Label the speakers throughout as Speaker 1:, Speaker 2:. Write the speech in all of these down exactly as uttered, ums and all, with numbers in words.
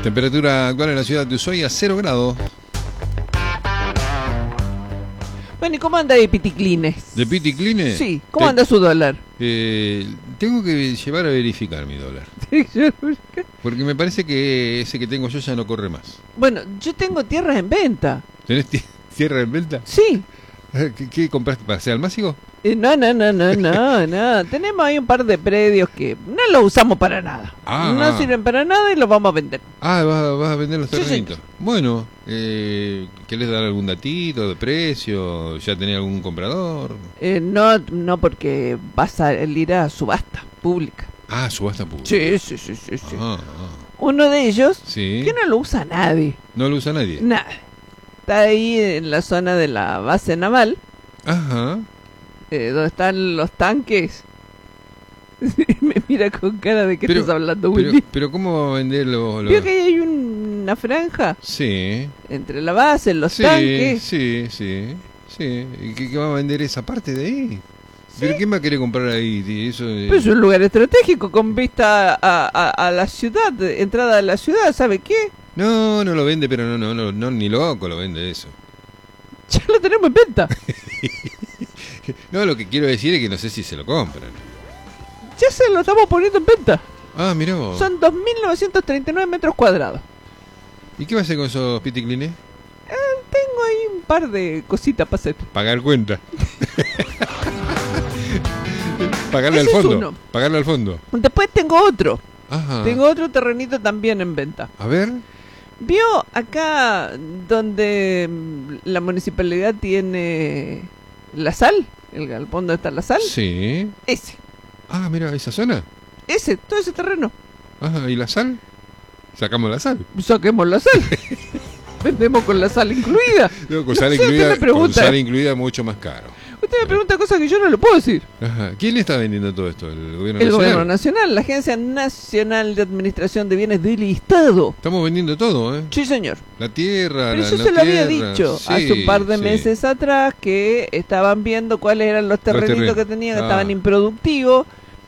Speaker 1: Temperatura actual en la ciudad de Ushuaia, cero grados.
Speaker 2: Bueno, ¿y cómo anda de Piticlines?
Speaker 1: ¿De Piticlines?
Speaker 2: Sí, ¿cómo
Speaker 1: Te-
Speaker 2: anda su dólar?
Speaker 1: Eh, tengo que llevar a verificar mi dólar. Porque me parece que ese que tengo yo ya no corre más.
Speaker 2: Bueno, yo tengo tierras en venta.
Speaker 1: ¿Tenés ti- tierra en venta?
Speaker 2: Sí.
Speaker 1: ¿Qué, qué compraste? ¿Para hacer almácigo?
Speaker 2: Eh, no, no, no, no, no, no. Tenemos ahí un par de predios que no los usamos para nada.
Speaker 1: Ah,
Speaker 2: no
Speaker 1: ah.
Speaker 2: sirven para nada y los vamos a vender.
Speaker 1: Ah, vas, vas a vender los
Speaker 2: Sí,
Speaker 1: terrenitos.
Speaker 2: señor.
Speaker 1: Bueno, eh, ¿querés dar algún datito de precio? ¿Ya tenés algún comprador?
Speaker 2: Eh, no, no, porque va a salir a subasta pública.
Speaker 1: Ah, subasta pública.
Speaker 2: Sí, sí, sí, sí, sí.
Speaker 1: Ah, ah.
Speaker 2: Uno de ellos,
Speaker 1: Sí.
Speaker 2: que no lo usa nadie.
Speaker 1: No lo usa nadie.
Speaker 2: Nada. Está ahí en la zona de la base naval,
Speaker 1: Ajá.
Speaker 2: eh, donde están los tanques. Me mira con cara de que
Speaker 1: Pero-
Speaker 2: estás hablando,
Speaker 1: Pero,
Speaker 2: Willy.
Speaker 1: pero ¿cómo va a vender los...? los-
Speaker 2: ¿Vio que ahí hay un- una franja
Speaker 1: Sí.
Speaker 2: entre la base, los
Speaker 1: Sí,
Speaker 2: tanques?
Speaker 1: sí, sí. Sí. ¿Y qué, qué va a vender esa parte de ahí? ¿Pero quién va a querer comprar ahí? Y Eso, eh,
Speaker 2: Pues es un lugar estratégico con vista a, a- a la ciudad, entrada a la ciudad, ¿sabe qué?
Speaker 1: No, no lo vende, pero no, no, no, no, ni loco lo vende eso.
Speaker 2: Ya lo tenemos en venta.
Speaker 1: No, lo que quiero decir es que no sé si se lo compran.
Speaker 2: Ya se lo estamos poniendo en venta.
Speaker 1: Ah, mirá vos.
Speaker 2: Son dos mil novecientos treinta y nueve metros cuadrados.
Speaker 1: ¿Y qué va a hacer con esos piticlines?
Speaker 2: Tengo ahí un par de cositas para hacer.
Speaker 1: Pagar cuenta. Pagarle
Speaker 2: Ese
Speaker 1: al
Speaker 2: es
Speaker 1: fondo.
Speaker 2: uno.
Speaker 1: Pagarle al fondo.
Speaker 2: Después tengo otro.
Speaker 1: Ajá.
Speaker 2: Tengo otro terrenito también en venta.
Speaker 1: A ver.
Speaker 2: ¿Vio acá donde mm, la municipalidad tiene la sal? El galpón donde está la sal.
Speaker 1: Sí.
Speaker 2: Ese.
Speaker 1: Ah, mira, esa zona.
Speaker 2: Ese, todo ese terreno.
Speaker 1: Ajá, ¿y la sal? Sacamos la sal.
Speaker 2: Saquemos la sal. Vendemos con la sal incluida.
Speaker 1: No, con
Speaker 2: No
Speaker 1: sal
Speaker 2: sé, usted
Speaker 1: incluida,
Speaker 2: me
Speaker 1: con
Speaker 2: pregunta.
Speaker 1: sal incluida mucho más caro.
Speaker 2: Usted me pregunta cosas que yo no le puedo decir.
Speaker 1: Ajá. ¿Quién está vendiendo todo esto? ¿El gobierno
Speaker 2: El
Speaker 1: nacional?
Speaker 2: Gobierno Nacional, la Agencia Nacional de Administración de Bienes del Estado.
Speaker 1: Estamos vendiendo todo, ¿eh?
Speaker 2: Sí, señor.
Speaker 1: La tierra,
Speaker 2: Pero
Speaker 1: la,
Speaker 2: eso
Speaker 1: la
Speaker 2: se lo había
Speaker 1: tierra.
Speaker 2: dicho
Speaker 1: Sí,
Speaker 2: hace un par de
Speaker 1: sí.
Speaker 2: meses atrás que estaban viendo cuáles eran los terrenitos
Speaker 1: terrenos.
Speaker 2: que tenían, que
Speaker 1: Ah.
Speaker 2: estaban improductivos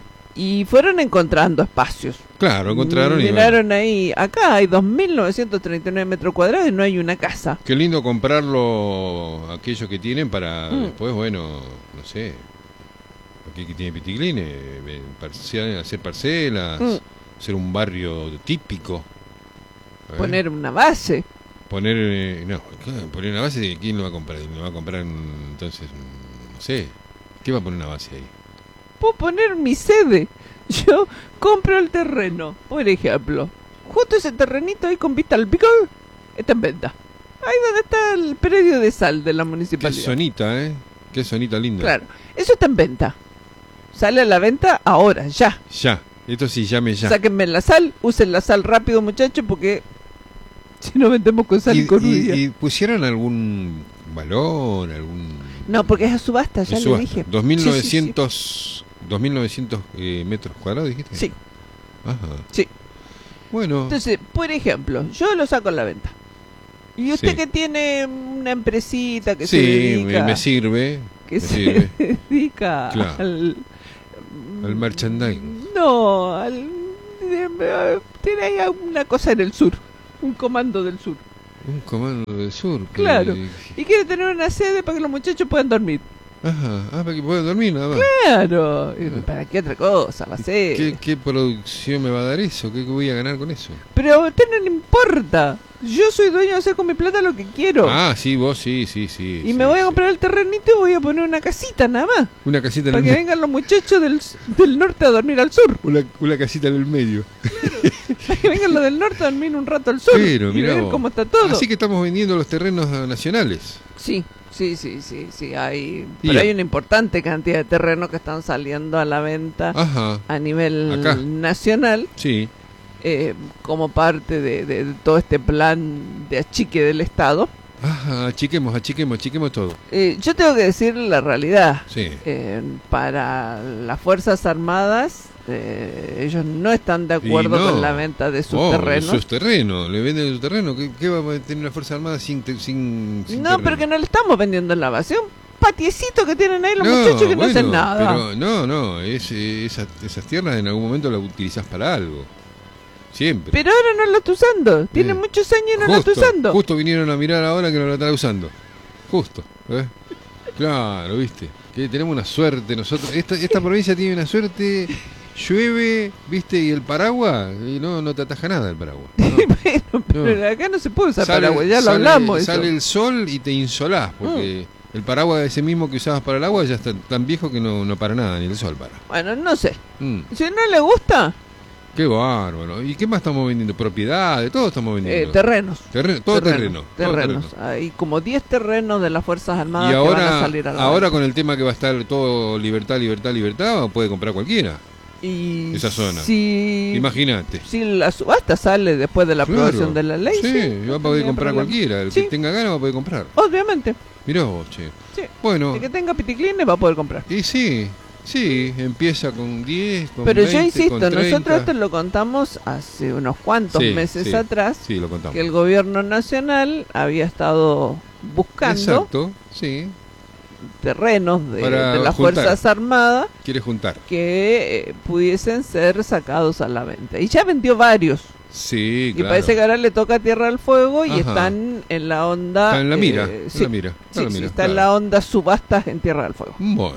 Speaker 2: y fueron encontrando espacios.
Speaker 1: Claro, encontraron y bueno.
Speaker 2: Miraron ahí, acá hay dos mil novecientos treinta y nueve metros cuadrados y no hay una casa.
Speaker 1: Qué lindo comprarlo aquellos que tienen para
Speaker 2: Mm.
Speaker 1: después, bueno, no sé. Aquí que tiene piticlines, eh, parcial- hacer parcelas,
Speaker 2: Mm.
Speaker 1: hacer un barrio típico. ¿eh?
Speaker 2: Poner una base.
Speaker 1: Poner, eh, no, claro, poner una base de quién lo va a comprar. Lo va a comprar mm, entonces, mm, no sé. ¿Qué va a poner una base ahí?
Speaker 2: Puedo poner mi sede. Yo compro el terreno, por ejemplo. Justo ese terrenito ahí con vista al pico está en venta. Ahí donde está el predio de sal de la
Speaker 1: Qué
Speaker 2: municipalidad.
Speaker 1: sonita, ¿eh? Qué sonita linda.
Speaker 2: Claro, eso está en venta. Sale a la venta ahora, ya.
Speaker 1: Ya, esto sí, llame ya.
Speaker 2: Sáquenme la sal, usen la sal rápido, muchachos, porque si no vendemos con sal
Speaker 1: ¿Y,
Speaker 2: y, con
Speaker 1: y- y pusieron algún valor, algún...
Speaker 2: No, porque es a subasta, ya
Speaker 1: en
Speaker 2: le
Speaker 1: subasta?
Speaker 2: dije.
Speaker 1: dos mil
Speaker 2: Sí, sí,
Speaker 1: novecientos, dos mil novecientos eh, metros cuadrados, dijiste.
Speaker 2: Sí,
Speaker 1: Ajá.
Speaker 2: sí.
Speaker 1: Bueno,
Speaker 2: Entonces, por ejemplo, yo lo saco a la venta. Y usted
Speaker 1: Sí.
Speaker 2: que tiene una empresita que se
Speaker 1: sí,
Speaker 2: dedica,
Speaker 1: me, me sirve.
Speaker 2: que
Speaker 1: me
Speaker 2: se
Speaker 1: sirve.
Speaker 2: dedica
Speaker 1: Claro.
Speaker 2: al...
Speaker 1: Al merchandising.
Speaker 2: No, al... Tiene ahí una cosa en el sur, un comando del sur.
Speaker 1: Un comando del sur. que-
Speaker 2: Claro. Y quiere tener una sede para que los muchachos puedan dormir.
Speaker 1: Ajá, ah, para que pueda dormir nada más.
Speaker 2: Claro. ¿Y ¿Para qué otra cosa va a ser?
Speaker 1: ¿Qué, ¿Qué producción me va a dar eso? ¿Qué, qué voy a ganar con eso?
Speaker 2: Pero a usted no le importa. Yo soy dueño de hacer con mi plata lo que quiero.
Speaker 1: Ah, sí, vos sí, sí, sí.
Speaker 2: y
Speaker 1: sí,
Speaker 2: me voy a
Speaker 1: sí.
Speaker 2: comprar el terrenito y voy a poner una casita nada más.
Speaker 1: Una casita en
Speaker 2: Para
Speaker 1: el
Speaker 2: que
Speaker 1: medio.
Speaker 2: vengan los muchachos del, del norte a dormir al sur.
Speaker 1: Una, una casita en el medio.
Speaker 2: Para que vengan los del norte a dormir un rato al sur.
Speaker 1: Pero,
Speaker 2: y
Speaker 1: mirá
Speaker 2: ver
Speaker 1: vos.
Speaker 2: cómo está todo.
Speaker 1: Así que estamos vendiendo los terrenos eh, nacionales.
Speaker 2: Sí, sí, sí, sí, sí. Hay,
Speaker 1: Y
Speaker 2: pero
Speaker 1: ya.
Speaker 2: hay una importante cantidad de terrenos que están saliendo a la venta
Speaker 1: Ajá,
Speaker 2: a nivel
Speaker 1: Acá.
Speaker 2: nacional.
Speaker 1: sí.
Speaker 2: eh, como parte de, de- de todo este plan de achique del Estado.
Speaker 1: Ajá, achiquemos, achiquemos, achiquemos todo.
Speaker 2: Eh, yo tengo que decir la realidad.
Speaker 1: Sí.
Speaker 2: Eh, para las Fuerzas Armadas, eh, ellos no están de acuerdo
Speaker 1: Y no.
Speaker 2: con la venta de sus
Speaker 1: Oh,
Speaker 2: terrenos.
Speaker 1: sus terrenos, le venden su terreno. ¿Qué, qué va a tener la Fuerza Armada sin, te- sin, sin
Speaker 2: No,
Speaker 1: terreno?
Speaker 2: pero que no le estamos vendiendo en la base. Un patiecito que tienen ahí los
Speaker 1: No,
Speaker 2: muchachos que no
Speaker 1: bueno,
Speaker 2: hacen nada.
Speaker 1: Pero no, no, es, eh, esas, esas tierras en algún momento las utilizás para algo. siempre.
Speaker 2: Pero ahora no lo está usando. Tiene
Speaker 1: Eh,
Speaker 2: muchos años y no lo
Speaker 1: justo,
Speaker 2: está usando.
Speaker 1: Justo vinieron a mirar ahora que no lo está usando. Justo. ¿eh? Claro, viste. Que tenemos una suerte nosotros. Esta, esta provincia tiene una suerte. Llueve, viste, y el paraguas, y no, no te ataja nada el paraguas. No.
Speaker 2: Bueno, pero
Speaker 1: No.
Speaker 2: acá no se puede usar
Speaker 1: Sale-
Speaker 2: paraguas, ya lo
Speaker 1: sale-
Speaker 2: hablamos. eso.
Speaker 1: Sale el sol y te insolás, porque el paraguas ese mismo que usabas para el agua ya está tan viejo que no, no para nada, ni el sol para.
Speaker 2: Bueno, no sé.
Speaker 1: Mm,
Speaker 2: Si no le gusta,
Speaker 1: qué bárbaro. ¿Y qué más estamos vendiendo? Propiedades, todo estamos
Speaker 2: eh,
Speaker 1: vendiendo.
Speaker 2: terrenos.
Speaker 1: Terreno, todo
Speaker 2: terrenos,
Speaker 1: terreno. todo
Speaker 2: terrenos.
Speaker 1: terreno.
Speaker 2: Hay como diez terrenos de las Fuerzas Armadas
Speaker 1: Y
Speaker 2: que van a
Speaker 1: ahora,
Speaker 2: salir a la
Speaker 1: ahora
Speaker 2: venta.
Speaker 1: con el tema que va a estar todo libertad, libertad, libertad, puede comprar cualquiera.
Speaker 2: Y
Speaker 1: esa zona.
Speaker 2: Si,
Speaker 1: Imagínate.
Speaker 2: si la subasta sale después de la aprobación
Speaker 1: Claro.
Speaker 2: de la ley,
Speaker 1: Sí,
Speaker 2: sí,
Speaker 1: va a
Speaker 2: no
Speaker 1: poder
Speaker 2: tendría
Speaker 1: comprar
Speaker 2: problema.
Speaker 1: cualquiera. El
Speaker 2: Sí.
Speaker 1: que tenga ganas va a poder comprar.
Speaker 2: Obviamente.
Speaker 1: Mirá vos, che.
Speaker 2: Sí.
Speaker 1: Bueno,
Speaker 2: El que tenga piticlines va a poder comprar.
Speaker 1: y sí, sí, empieza con diez, con
Speaker 2: Pero yo
Speaker 1: veinte,
Speaker 2: insisto,
Speaker 1: con treinta.
Speaker 2: nosotros esto lo contamos hace unos cuantos
Speaker 1: Sí,
Speaker 2: meses
Speaker 1: sí.
Speaker 2: atrás,
Speaker 1: Sí, lo contamos.
Speaker 2: que el gobierno nacional había estado buscando
Speaker 1: Exacto, sí.
Speaker 2: terrenos de,
Speaker 1: Para
Speaker 2: de las
Speaker 1: juntar.
Speaker 2: Fuerzas Armadas
Speaker 1: Quiere juntar.
Speaker 2: que eh, pudiesen ser sacados a la venta. Y ya vendió varios.
Speaker 1: Sí,
Speaker 2: Y
Speaker 1: claro.
Speaker 2: parece que ahora le toca Tierra del Fuego y
Speaker 1: Ajá.
Speaker 2: están en la onda...
Speaker 1: Está en la mira,
Speaker 2: eh,
Speaker 1: en
Speaker 2: sí,
Speaker 1: la mira, está
Speaker 2: sí,
Speaker 1: en la
Speaker 2: sí,
Speaker 1: mira,
Speaker 2: está en
Speaker 1: claro.
Speaker 2: la onda subastas en Tierra del Fuego.
Speaker 1: Bueno.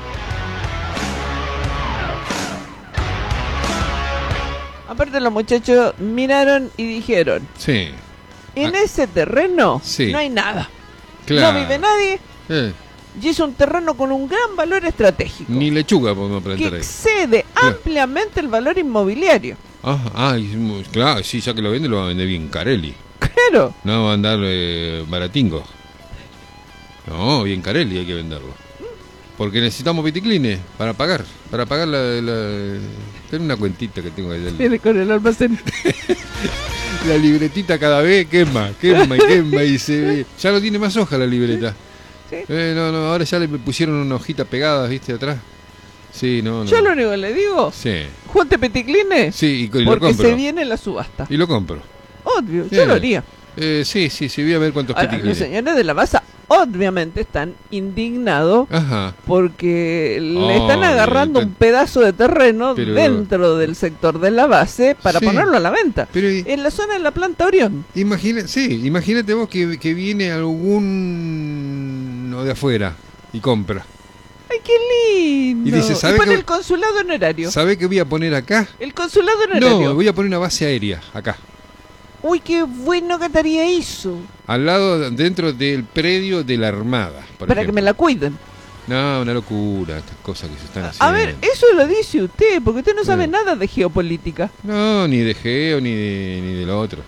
Speaker 2: Aparte los muchachos miraron y dijeron,
Speaker 1: Sí,
Speaker 2: en
Speaker 1: Ah.
Speaker 2: ese terreno
Speaker 1: Sí.
Speaker 2: no hay nada.
Speaker 1: claro.
Speaker 2: No vive nadie
Speaker 1: Eh,
Speaker 2: y es un terreno con un gran valor estratégico.
Speaker 1: ni lechuga podemos
Speaker 2: que
Speaker 1: plantar ahí.
Speaker 2: excede ampliamente el valor inmobiliario.
Speaker 1: Ah, ah, y mu- claro, sí, ya que lo vende, lo va a vender bien Carelli.
Speaker 2: Claro.
Speaker 1: No va a andar eh, baratingo. No, bien Carelli hay que venderlo. Porque necesitamos piticlines para pagar. Para pagar la... la tengo una cuentita que tengo ahí. del-
Speaker 2: Viene con el almacén.
Speaker 1: La libretita cada vez quema, quema y quema y se ve. Ya no tiene más hoja la libreta.
Speaker 2: Sí.
Speaker 1: Eh, no, no, ahora ya le pusieron una hojita pegada, ¿viste? Atrás. Sí, no, no.
Speaker 2: Yo lo único que le digo,
Speaker 1: Sí,
Speaker 2: junte peticlines
Speaker 1: sí, y, y lo
Speaker 2: porque
Speaker 1: compro.
Speaker 2: se viene la subasta.
Speaker 1: Y lo compro.
Speaker 2: Obvio, yo
Speaker 1: Bien.
Speaker 2: lo haría.
Speaker 1: Eh, sí, sí, sí, voy a ver cuántos
Speaker 2: Ahora, los
Speaker 1: piticlines.
Speaker 2: señores de la masa obviamente están indignados
Speaker 1: Ajá.
Speaker 2: porque le
Speaker 1: Oh,
Speaker 2: están agarrando
Speaker 1: bien,
Speaker 2: un pedazo de terreno
Speaker 1: pero-
Speaker 2: dentro del sector de la base para
Speaker 1: Sí.
Speaker 2: ponerlo a la venta.
Speaker 1: Pero i-
Speaker 2: En la zona de la planta Orión.
Speaker 1: imagina, sí, imagínate vos que, que viene algún de afuera y compra.
Speaker 2: ¡Ay, qué lindo!
Speaker 1: Y dice, ¿sabe
Speaker 2: pone
Speaker 1: que-
Speaker 2: el consulado honorario.
Speaker 1: ¿Sabe qué voy a poner acá?
Speaker 2: El consulado honorario.
Speaker 1: No, voy a poner una base aérea acá.
Speaker 2: Uy, qué bueno que estaría eso.
Speaker 1: Al lado, dentro del predio de la Armada. Por
Speaker 2: Para que
Speaker 1: ejemplo.
Speaker 2: me la cuiden.
Speaker 1: No, una locura, estas cosas que se están haciendo.
Speaker 2: A ver, eso lo dice usted, porque usted no sabe
Speaker 1: Eh.
Speaker 2: nada de geopolítica.
Speaker 1: No, ni de Geo, ni de, ni de lo otro.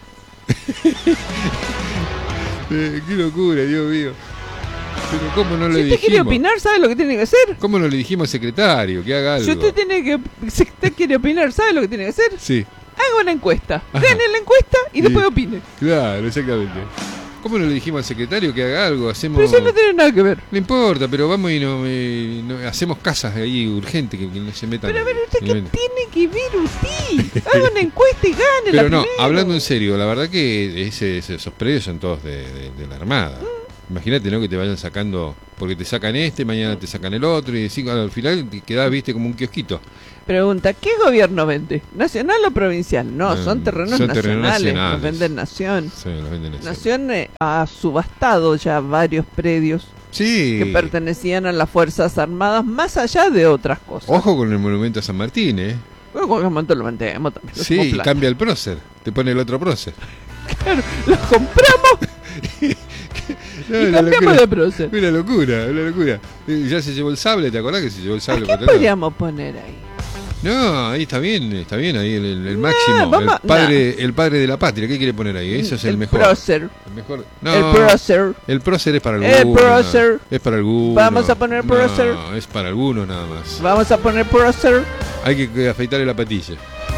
Speaker 1: Eh, qué locura, Dios mío. Pero ¿cómo no
Speaker 2: Si
Speaker 1: le
Speaker 2: usted quiere
Speaker 1: dijimos?
Speaker 2: opinar, ¿sabe lo que tiene que hacer?
Speaker 1: ¿Cómo no le dijimos al secretario que haga algo?
Speaker 2: Si usted tiene que, si usted quiere opinar, ¿sabe lo que tiene que hacer?
Speaker 1: Sí,
Speaker 2: Haga una encuesta.
Speaker 1: Ajá.
Speaker 2: Gane la encuesta y
Speaker 1: Sí.
Speaker 2: después opine.
Speaker 1: claro, exactamente. ¿Cómo no le dijimos al secretario que haga algo? Hacemos...
Speaker 2: Pero eso no tiene nada que ver.
Speaker 1: No importa, pero vamos y no, eh, no- hacemos casas ahí urgentes que, que no se metan.
Speaker 2: Pero a ver, ¿usted
Speaker 1: en
Speaker 2: qué
Speaker 1: el-
Speaker 2: tiene que ver usted? Haga una encuesta y gane
Speaker 1: Pero
Speaker 2: la
Speaker 1: no,
Speaker 2: primero.
Speaker 1: hablando en serio, la verdad que ese, ese- esos predios son todos de, de- de la Armada. Imagínate, ¿no? Que te vayan sacando, porque te sacan este, mañana te sacan el otro, y decís, al final te quedás, viste, como un kiosquito.
Speaker 2: Pregunta, ¿qué gobierno vende? ¿Nacional o provincial? No,
Speaker 1: Eh,
Speaker 2: son terrenos
Speaker 1: son terrenos
Speaker 2: nacionales,
Speaker 1: nacionales.
Speaker 2: los vende Nación.
Speaker 1: Sí, los venden así.
Speaker 2: Nación eh, ha subastado ya varios predios
Speaker 1: Sí.
Speaker 2: que pertenecían a las Fuerzas Armadas, más allá de otras cosas.
Speaker 1: Ojo con el monumento a San Martín, ¿eh?
Speaker 2: Bueno, en cualquier momento lo vendemos también. lo
Speaker 1: Sí,
Speaker 2: hacemos
Speaker 1: y
Speaker 2: plata.
Speaker 1: cambia el prócer. Te pone el otro prócer.
Speaker 2: Claro, lo compramos
Speaker 1: No,
Speaker 2: y
Speaker 1: una
Speaker 2: cambiamos
Speaker 1: locura.
Speaker 2: de prócer.
Speaker 1: Una locura, una locura. Eh, Ya se llevó el sable, ¿te acordás que se llevó el
Speaker 2: ¿A
Speaker 1: sable?
Speaker 2: qué
Speaker 1: para atrás?
Speaker 2: podríamos poner ahí?
Speaker 1: No, ahí está bien, está bien, ahí el, el- el máximo.
Speaker 2: vamos-
Speaker 1: el, padre, el padre de la patria, ¿qué quiere poner ahí? Eso es el, mejor.
Speaker 2: prócer.
Speaker 1: El mejor. No,
Speaker 2: El prócer.
Speaker 1: el prócer es para
Speaker 2: El
Speaker 1: algunos.
Speaker 2: prócer.
Speaker 1: Es para algunos.
Speaker 2: Vamos a poner prócer.
Speaker 1: No, es para algunos nada más.
Speaker 2: Vamos a poner prócer.
Speaker 1: Hay que, que afeitarle la patilla.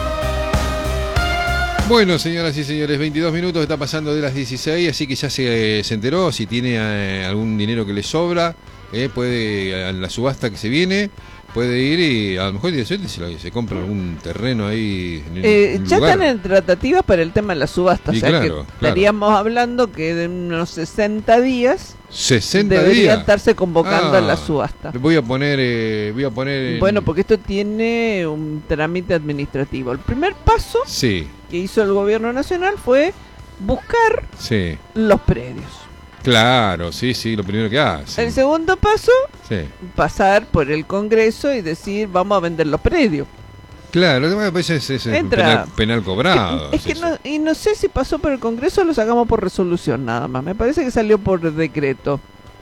Speaker 1: Bueno, señoras y señores, veintidós minutos, está pasando de las dieciséis, así que ya se, se enteró. Si tiene eh, algún dinero que le sobra, eh, puede a la subasta que se viene, puede ir y a lo mejor de suerte se, lo- se compra algún terreno ahí en el-
Speaker 2: Eh,
Speaker 1: un
Speaker 2: ya
Speaker 1: lugar.
Speaker 2: están en tratativas para el tema de las subastas,
Speaker 1: Y
Speaker 2: o sea
Speaker 1: claro,
Speaker 2: que
Speaker 1: claro.
Speaker 2: estaríamos hablando que de unos sesenta días
Speaker 1: sesenta
Speaker 2: deberían
Speaker 1: días.
Speaker 2: estarse convocando
Speaker 1: Ah,
Speaker 2: a la subasta.
Speaker 1: Voy a poner, eh, voy a poner. en-
Speaker 2: Bueno, porque esto tiene un trámite administrativo. El primer paso
Speaker 1: Sí,
Speaker 2: que hizo el gobierno nacional fue buscar
Speaker 1: sí.
Speaker 2: los predios.
Speaker 1: Claro, sí, sí, lo primero que hace.
Speaker 2: El segundo paso,
Speaker 1: Sí.
Speaker 2: pasar por el Congreso y decir vamos a vender los predios.
Speaker 1: Claro, lo que pasa es, es
Speaker 2: Entra.
Speaker 1: penal, penal cobrado.
Speaker 2: es que
Speaker 1: es
Speaker 2: no,
Speaker 1: eso.
Speaker 2: y no sé si pasó por el Congreso o lo sacamos por resolución nada más. Me parece que salió por decreto.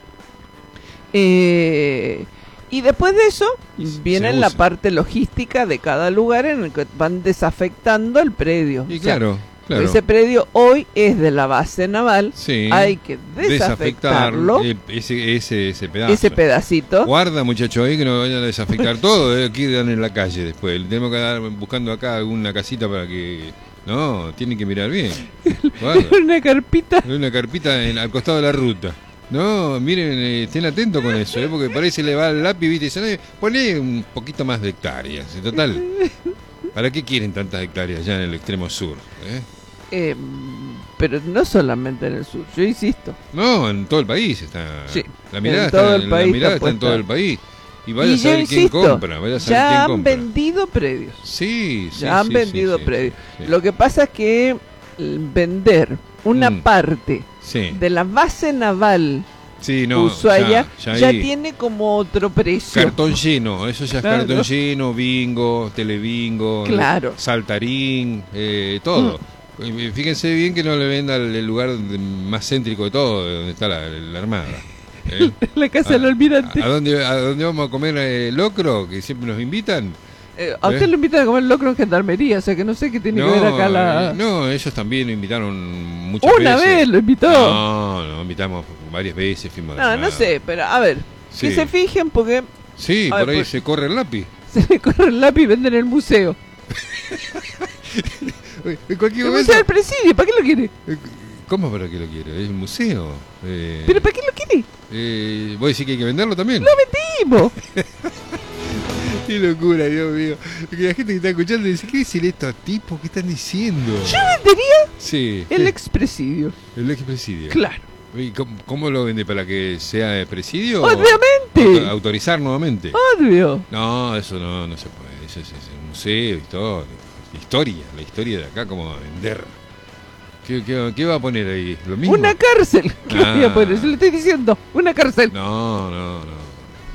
Speaker 2: Eh, y después de eso
Speaker 1: Y se-
Speaker 2: viene
Speaker 1: se
Speaker 2: la
Speaker 1: usa.
Speaker 2: parte logística de cada lugar en el que van desafectando el predio.
Speaker 1: Y
Speaker 2: O sea,
Speaker 1: claro, claro.
Speaker 2: ese predio hoy es de la base naval.
Speaker 1: Sí.
Speaker 2: Hay que
Speaker 1: Desafectar
Speaker 2: desafectarlo,
Speaker 1: el- ese, ese, ese pedazo.
Speaker 2: ese pedacito.
Speaker 1: Guarda, muchachos, ahí que no vayan a desafectar todo. eh, Aquí dan en la calle después. Tenemos que andar buscando acá alguna casita para que. No, tienen que mirar bien. Guarda.
Speaker 2: Una carpita.
Speaker 1: Hay una carpita en- al costado de la ruta. No, miren, eh, estén atentos con eso, ¿eh? Porque parece le va el lápiz, ¿viste? Y dicen, "Eh, poné un poquito más de hectáreas. En total, ¿para qué quieren tantas hectáreas ya en el extremo sur? ¿eh?
Speaker 2: Eh, pero no solamente en el sur, yo insisto.
Speaker 1: No, en todo el país está.
Speaker 2: Sí,
Speaker 1: la mirada,
Speaker 2: en todo
Speaker 1: está,
Speaker 2: el país
Speaker 1: la mirada
Speaker 2: está
Speaker 1: está en todo
Speaker 2: puesta.
Speaker 1: el país. Y vaya
Speaker 2: Y
Speaker 1: a
Speaker 2: yo
Speaker 1: saber quién
Speaker 2: insisto,
Speaker 1: compra, vaya a saber
Speaker 2: ya
Speaker 1: quién
Speaker 2: han
Speaker 1: compra.
Speaker 2: vendido predios.
Speaker 1: Sí, sí.
Speaker 2: Ya han
Speaker 1: sí,
Speaker 2: vendido
Speaker 1: sí, sí,
Speaker 2: predios.
Speaker 1: sí,
Speaker 2: Lo que pasa es que el vender una
Speaker 1: Mm.
Speaker 2: parte
Speaker 1: sí.
Speaker 2: de la base naval
Speaker 1: Sí, no,
Speaker 2: Ushuaia
Speaker 1: ya,
Speaker 2: ya,
Speaker 1: ahí-
Speaker 2: tiene como otro precio.
Speaker 1: Cartón lleno, eso ya es
Speaker 2: Claro.
Speaker 1: cartón lleno, bingo, telebingo,
Speaker 2: Claro.
Speaker 1: saltarín, eh, todo. Y fíjense bien que no le venda el, el lugar de- más céntrico de todo, de donde está la, la armada. ¿eh?
Speaker 2: La casa del
Speaker 1: ¿A,
Speaker 2: almirante.
Speaker 1: a dónde, ¿A dónde vamos a comer eh, locro? Que siempre nos invitan.
Speaker 2: Eh, a usted
Speaker 1: ¿eh?
Speaker 2: lo invitan a comer locro en gendarmería, o sea que no sé qué tiene
Speaker 1: No,
Speaker 2: que ver acá la...
Speaker 1: eh, no, ellos también nos invitaron muchas
Speaker 2: Una
Speaker 1: veces.
Speaker 2: vez lo invitó.
Speaker 1: No, no, invitamos varias veces. Fuimos a
Speaker 2: No,
Speaker 1: la
Speaker 2: no
Speaker 1: armada.
Speaker 2: sé, pero a ver,
Speaker 1: Sí.
Speaker 2: que se fijen porque
Speaker 1: Sí,
Speaker 2: A
Speaker 1: por
Speaker 2: ver,
Speaker 1: ahí
Speaker 2: pues-
Speaker 1: se corre el lápiz.
Speaker 2: se le corre el lápiz y venden en el museo.
Speaker 1: En cualquier
Speaker 2: El
Speaker 1: momento.
Speaker 2: museo del presidio, ¿para qué lo quiere?
Speaker 1: Eh, ¿Cómo para qué lo quiere? Es un museo. Eh,
Speaker 2: ¿Pero para qué lo quiere?
Speaker 1: eh, ¿Vos decís que hay que venderlo también?
Speaker 2: ¡Lo vendimos!
Speaker 1: Qué locura, Dios mío. Que la gente que está escuchando dice, ¿qué dicen estos tipos? ¿Qué están diciendo?
Speaker 2: Yo vendería
Speaker 1: Sí.
Speaker 2: el
Speaker 1: ¿qué?
Speaker 2: expresidio.
Speaker 1: El expresidio.
Speaker 2: Claro.
Speaker 1: ¿Y cómo, cómo lo vende? ¿Para que sea eh, presidio?
Speaker 2: Obviamente.
Speaker 1: Auto- ¿Autorizar nuevamente?
Speaker 2: Obvio.
Speaker 1: No, eso no, no se puede. Eso es, es un museo, historia. Historia, la historia de acá, como vender. ¿Qué, qué, qué va a poner ahí? ¿Lo mismo?
Speaker 2: Una cárcel. ¿Qué
Speaker 1: Ah.
Speaker 2: voy a poner? Se lo estoy diciendo. Una cárcel.
Speaker 1: No, no, no.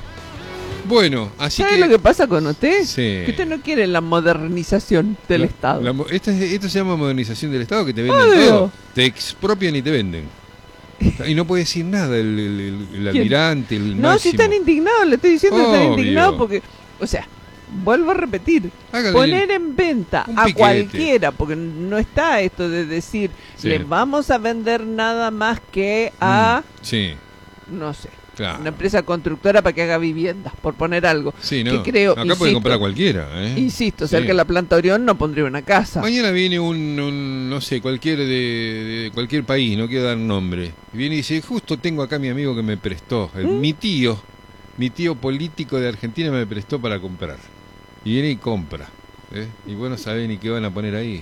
Speaker 1: Bueno, así
Speaker 2: ¿Sabe
Speaker 1: que...
Speaker 2: lo que pasa con usted?
Speaker 1: Sí.
Speaker 2: Que usted no quiere la modernización del
Speaker 1: La-
Speaker 2: Estado.
Speaker 1: la mo- esta es- esto se llama modernización del Estado, que te venden
Speaker 2: Obvio.
Speaker 1: todo. Te expropian y te venden. Y no puede decir nada el, el- el- el
Speaker 2: ¿Quién?
Speaker 1: almirante, el
Speaker 2: No, si
Speaker 1: máximo.
Speaker 2: están indignados, le estoy diciendo que están
Speaker 1: Obvio.
Speaker 2: indignados porque, o sea, vuelvo a repetir,
Speaker 1: Hágale
Speaker 2: poner en venta
Speaker 1: un
Speaker 2: a
Speaker 1: piquete.
Speaker 2: cualquiera, porque no está esto de decir,
Speaker 1: Sí.
Speaker 2: les vamos a vender nada más que a,
Speaker 1: Mm, sí,
Speaker 2: no sé,
Speaker 1: claro.
Speaker 2: una empresa constructora para que haga viviendas, por poner algo.
Speaker 1: Sí, no.
Speaker 2: que creo,
Speaker 1: Acá
Speaker 2: insisto,
Speaker 1: puede comprar cualquiera. ¿eh?
Speaker 2: Insisto,
Speaker 1: Sí.
Speaker 2: cerca de la planta Orión no pondría una casa.
Speaker 1: Mañana viene un, un, no sé, cualquier de, de cualquier país, no quiero dar nombre. Y viene y dice, justo tengo acá a mi amigo que me prestó, el-
Speaker 2: ¿Mm?
Speaker 1: mi tío, mi tío político de Argentina me prestó para comprar. Y viene y compra. ¿eh? Y vos no sabés ni qué van a poner ahí.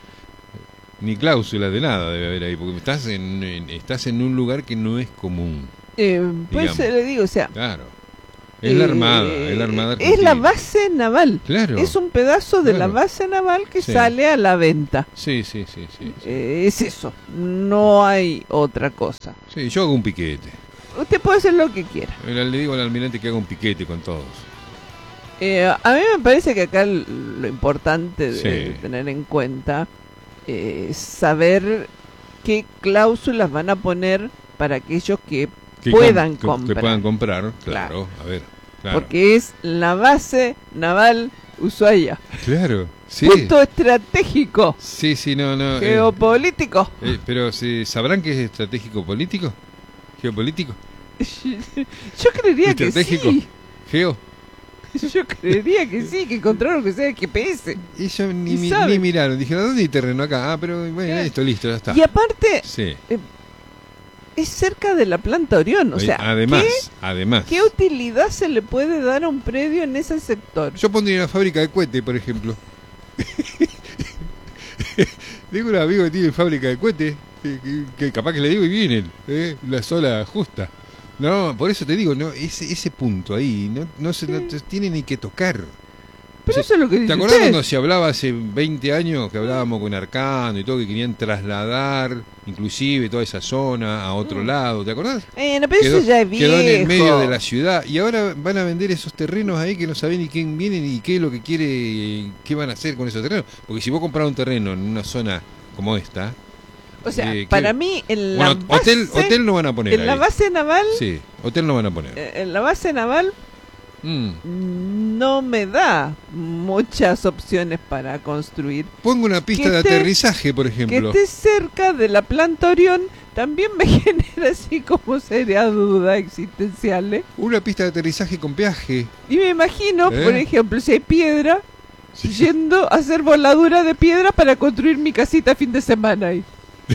Speaker 1: Ni cláusula de nada debe haber ahí, porque estás en, en- estás en un lugar que no es común.
Speaker 2: Eh, pues
Speaker 1: digamos.
Speaker 2: eh, le digo, o sea,
Speaker 1: Claro. Es la
Speaker 2: eh,
Speaker 1: armada, es la armada
Speaker 2: es la
Speaker 1: argentina.
Speaker 2: base naval.
Speaker 1: Claro.
Speaker 2: Es un pedazo de la
Speaker 1: Claro.
Speaker 2: base naval que
Speaker 1: Sí.
Speaker 2: sale a la venta.
Speaker 1: Sí, sí, sí, sí. Sí.
Speaker 2: Eh, es eso, no hay otra cosa.
Speaker 1: Sí, yo hago un piquete.
Speaker 2: Usted puede hacer lo que quiera.
Speaker 1: Le digo al almirante que haga un piquete con todos.
Speaker 2: Eh, a mí me parece que acá l- lo importante de,
Speaker 1: Sí.
Speaker 2: de tener en cuenta eh, es saber qué cláusulas van a poner para aquellos que
Speaker 1: Que
Speaker 2: puedan
Speaker 1: com- que-
Speaker 2: comprar.
Speaker 1: Que puedan comprar, claro.
Speaker 2: Claro.
Speaker 1: A ver, claro.
Speaker 2: Porque es la base naval Ushuaia.
Speaker 1: Claro, sí.
Speaker 2: Punto estratégico,
Speaker 1: Sí, sí, no, no. eh,
Speaker 2: geopolítico.
Speaker 1: eh, pero ¿sí, ¿sabrán que es estratégico político? ¿Geopolítico?
Speaker 2: Yo creería que
Speaker 1: ¿Estratégico?
Speaker 2: sí.
Speaker 1: ¿Geo?
Speaker 2: Yo creería que sí, que encontraron que sea el G P S.
Speaker 1: Ellos ni,
Speaker 2: Y
Speaker 1: mi-
Speaker 2: saben.
Speaker 1: ni miraron. Dijeron, ¿dónde hay terreno acá? Ah, pero bueno,
Speaker 2: Claro.
Speaker 1: esto, listo, ya está.
Speaker 2: Y aparte,
Speaker 1: Sí,
Speaker 2: es cerca de la planta Orión. O sea,
Speaker 1: además,
Speaker 2: ¿qué,
Speaker 1: además.
Speaker 2: ¿qué utilidad se le puede dar a un predio en ese sector?
Speaker 1: Yo pondría una fábrica de cohetes, por ejemplo. Tengo un amigo que tiene fábrica de cohetes, que, que, que capaz que le digo y vienen, ¿eh? La sola justa. No, por eso te digo, no, ese, ese punto ahí, no, no se no te tiene ni que tocar.
Speaker 2: Pero
Speaker 1: O sea,
Speaker 2: eso es lo que dice
Speaker 1: ¿te acordás
Speaker 2: usted?
Speaker 1: cuando se hablaba hace veinte años que hablábamos con Arcano y todo, que querían trasladar inclusive toda esa zona a otro
Speaker 2: Mm.
Speaker 1: lado? ¿Te acordás?
Speaker 2: Eh, no, pero
Speaker 1: Quedó,
Speaker 2: eso ya es viejo.
Speaker 1: quedó en el medio de la ciudad y ahora van a vender esos terrenos ahí que no saben ni quién viene ni qué es lo que quiere, qué van a hacer con esos terrenos. Porque si vos comprás un terreno en una zona como esta,
Speaker 2: O sea,
Speaker 1: eh,
Speaker 2: para
Speaker 1: ¿qué?
Speaker 2: mí, en la
Speaker 1: Bueno,
Speaker 2: base,
Speaker 1: hotel, hotel no van a poner
Speaker 2: en la
Speaker 1: ahí.
Speaker 2: base naval,
Speaker 1: Sí, hotel no van a poner.
Speaker 2: eh, en la base naval
Speaker 1: Mm.
Speaker 2: no me da muchas opciones para construir.
Speaker 1: Pongo una pista
Speaker 2: Que
Speaker 1: de
Speaker 2: esté-
Speaker 1: aterrizaje, por
Speaker 2: Que
Speaker 1: ejemplo.
Speaker 2: esté cerca de la planta Orión también me genera así como seria duda existencial, ¿eh?
Speaker 1: Una pista de aterrizaje con peaje.
Speaker 2: Y me imagino,
Speaker 1: ¿Eh?
Speaker 2: por ejemplo, si hay piedra,
Speaker 1: Sí.
Speaker 2: yendo a hacer voladura de piedra para construir mi casita fin de semana ahí.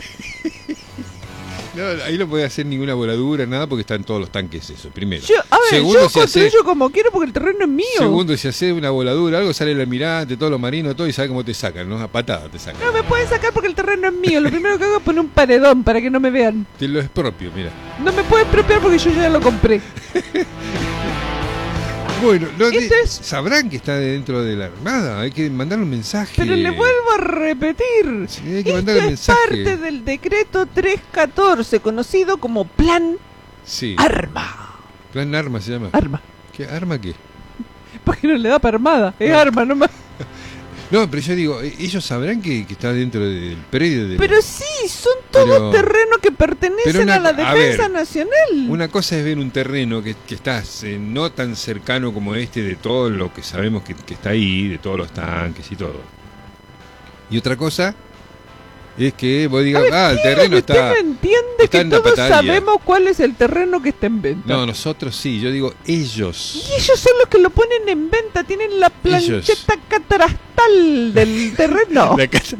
Speaker 1: No, ahí no puede hacer ninguna voladura, nada, porque están todos los tanques, eso, primero.
Speaker 2: Yo, a ver,
Speaker 1: Segundo,
Speaker 2: yo
Speaker 1: si hace-
Speaker 2: construyo como quiero porque el terreno es mío.
Speaker 1: Segundo, si hace una voladura, algo sale el almirante, todos los marinos, todo, y sabe cómo te sacan, ¿no? A patada te sacan.
Speaker 2: No me pueden sacar porque el terreno es mío. Lo primero que hago es poner un paredón para que no me vean.
Speaker 1: Te lo expropio, mira.
Speaker 2: No me pueden expropiar porque yo ya lo compré.
Speaker 1: Bueno, no,
Speaker 2: Entonces-
Speaker 1: sabrán que está dentro de la Armada, hay que mandarle un mensaje.
Speaker 2: Pero le vuelvo a repetir.
Speaker 1: Sí, hay que
Speaker 2: Esto
Speaker 1: mandarle un
Speaker 2: es
Speaker 1: mensaje.
Speaker 2: parte del decreto trescientos catorce, conocido como Plan
Speaker 1: Sí.
Speaker 2: Arma.
Speaker 1: Plan Arma se llama.
Speaker 2: Arma.
Speaker 1: ¿Qué arma qué?
Speaker 2: Porque no le da para armada. Es
Speaker 1: Ah.
Speaker 2: arma nomás.
Speaker 1: No, pero yo digo, eh, ellos sabrán que, que está dentro del predio de
Speaker 2: Pero sí, son todos
Speaker 1: Pero-
Speaker 2: terrenos que pertenecen
Speaker 1: pero una-
Speaker 2: a la
Speaker 1: a
Speaker 2: defensa
Speaker 1: ver,
Speaker 2: nacional.
Speaker 1: Una cosa es ver un terreno que, que está eh, no tan cercano como este de todo lo que sabemos que, que está ahí, de todos los tanques y todo. Y otra cosa es que vos digas, ah, el
Speaker 2: ¿Qué es lo
Speaker 1: terreno
Speaker 2: que usted
Speaker 1: está...
Speaker 2: no entiende
Speaker 1: está
Speaker 2: que
Speaker 1: en la
Speaker 2: todos
Speaker 1: patadia.
Speaker 2: sabemos cuál es el terreno que está en venta.
Speaker 1: No, nosotros sí, yo digo ellos.
Speaker 2: Y ellos son los que lo ponen en venta, tienen la plancheta catarastal del terreno.
Speaker 1: La casa...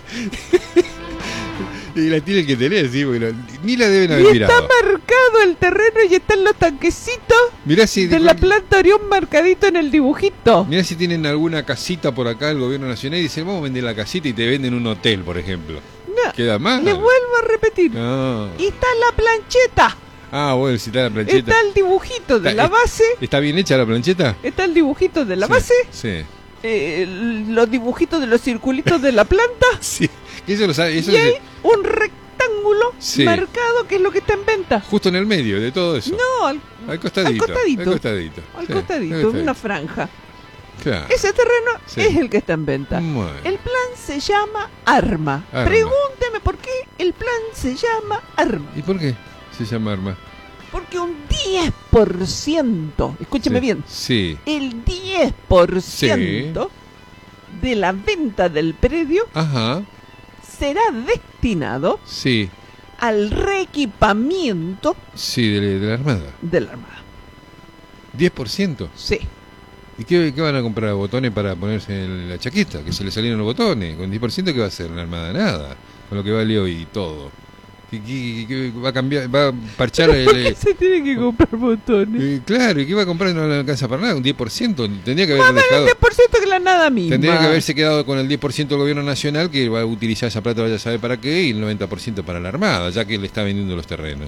Speaker 1: y la tienen que tener, sí, porque no- ni la deben
Speaker 2: Y
Speaker 1: haber
Speaker 2: está
Speaker 1: mirado.
Speaker 2: marcado el terreno y están los tanquecitos
Speaker 1: Mirá si,
Speaker 2: de la planta Orión marcadito en el dibujito.
Speaker 1: mirá si tienen alguna casita por acá el gobierno nacional y dicen, vamos a vender la casita y te venden un hotel, por ejemplo.
Speaker 2: No,
Speaker 1: Queda mal.
Speaker 2: le vuelvo a repetir.
Speaker 1: No.
Speaker 2: Y está la plancheta,
Speaker 1: Ah, bueno, si está la plancheta.
Speaker 2: está el dibujito de
Speaker 1: Está-
Speaker 2: la base,
Speaker 1: ¿Está bien hecha la plancheta?
Speaker 2: está el dibujito de la
Speaker 1: Sí,
Speaker 2: base,
Speaker 1: Sí.
Speaker 2: eh, los dibujitos de los circulitos de la planta
Speaker 1: Sí. Eso lo sabe. Eso
Speaker 2: y hay
Speaker 1: es
Speaker 2: un rectángulo
Speaker 1: Sí.
Speaker 2: marcado que es lo que está en venta.
Speaker 1: justo en el medio de todo eso.
Speaker 2: No, al,
Speaker 1: Al costadito.
Speaker 2: al costadito.
Speaker 1: Al costadito.
Speaker 2: al
Speaker 1: Sí,
Speaker 2: costadito,
Speaker 1: al
Speaker 2: en una
Speaker 1: costadito.
Speaker 2: franja.
Speaker 1: Claro.
Speaker 2: Ese terreno
Speaker 1: Sí.
Speaker 2: es el que está en venta.
Speaker 1: Bueno.
Speaker 2: El plan se llama Arma.
Speaker 1: Arma.
Speaker 2: Pregúnteme por qué el plan se llama Arma.
Speaker 1: ¿Y por qué se llama arma?
Speaker 2: Porque un diez por ciento, escúcheme
Speaker 1: Sí.
Speaker 2: bien,
Speaker 1: Sí.
Speaker 2: el diez por ciento de la venta del predio
Speaker 1: Ajá.
Speaker 2: será destinado
Speaker 1: Sí.
Speaker 2: al reequipamiento
Speaker 1: Sí, de, de la Armada.
Speaker 2: de la Armada.
Speaker 1: diez por ciento.
Speaker 2: Sí.
Speaker 1: ¿Y qué, qué van a comprar? ¿Botones para ponerse en la chaqueta? Que se le salieron los botones. Con diez por ciento, ¿qué va a hacer la Armada? Nada. Con lo que vale hoy todo. ¿Qué, qué- qué va a cambiar? ¿Va a parchar el...?
Speaker 2: ¿Por qué se tiene que comprar botones?
Speaker 1: Eh, claro, ¿y qué va a comprar? No le alcanza para nada, un diez por ciento. Tendría que haber
Speaker 2: El
Speaker 1: dejado...
Speaker 2: diez por ciento que la nada misma.
Speaker 1: Tendría que haberse quedado con el diez por ciento del gobierno nacional, que va a utilizar esa plata, vaya a saber para qué, y el noventa por ciento para la Armada, ya que le está vendiendo los terrenos.